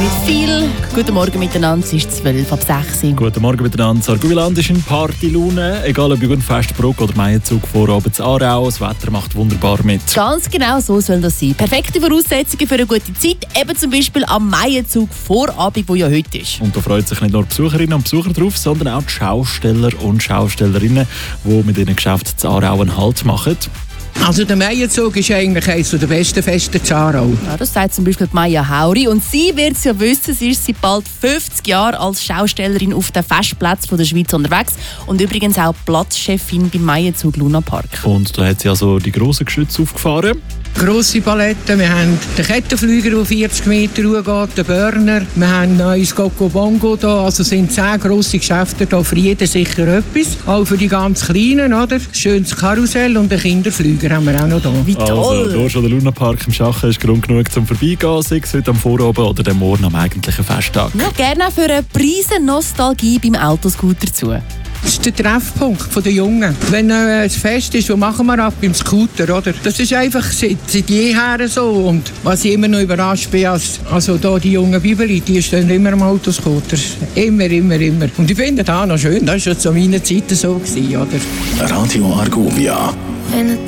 mit viel. Guten Morgen miteinander, es ist 12:06. Guten Morgen miteinander. Sarguiland ist in Partylaune. Egal ob über den Festbruck oder Meienzug vorabends Aarau, das Wetter macht wunderbar mit. Ganz genau so soll das sein. Perfekte Voraussetzungen für eine gute Zeit, eben zum Beispiel am Meienzug Vorabend, wo ja heute ist. Und da freuen sich nicht nur Besucherinnen und Besucher drauf, sondern auch die Schausteller und Schaustellerinnen, die mit ihren Geschäften zu Aarau einen Halt machen. Also der Meienzug ist eigentlich eines der besten Feste in Aarau. Ja, das sagt zum Beispiel Maja Hauri. Und sie wird es ja wissen, sie ist seit bald 50 Jahren als Schaustellerin auf den Festplätzen der Schweiz unterwegs und übrigens auch Platzchefin beim Meienzug Luna Park. Und da hat sie also die grossen Geschütze aufgefahren. Grosse Paletten, wir haben den Kettenflüger, der 40 Meter hochgeht, den Burner, wir haben ein neues Coco Bongo da, also sind 10 grosse Geschäfte da, für jeden sicher etwas. Auch für die ganz Kleinen, oder? Ein schönes Karussell und einen Kinderflüger haben wir auch noch da. Wie toll! Also, hier schon der Luna Park im Schachen ist Grund genug zum Vorbeigehen, sei es heute am Vorabend oder dem Morgen am eigentlichen Festtag. Ja, gerne auch für eine Preisen-Nostalgie beim Autoscooter zu. Das ist der Treffpunkt der Jungen. Wenn ein Fest ist, was machen wir ab? Beim Scooter, oder? Das ist einfach seit jeher so. Und was ich immer noch überrascht bin, also da die jungen Bibeli, die stehen immer am Autoscooter. Immer. Und ich finde das auch noch schön. Das war schon zu meiner Zeit so, oder? Radio Argovia.